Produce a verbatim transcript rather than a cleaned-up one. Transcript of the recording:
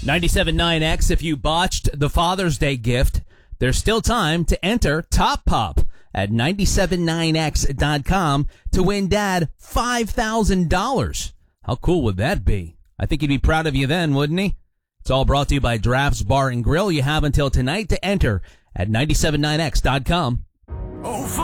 ninety-seven point nine X, if you botched the Father's Day gift, there's still time to enter Top Pop at nine seven nine x dot com to win Dad five thousand dollars. How cool would that be? I think he'd be proud of you then, wouldn't he? It's all brought to you by Drafts Bar and Grill. You have until tonight to enter at nine seven nine x dot com. Oh,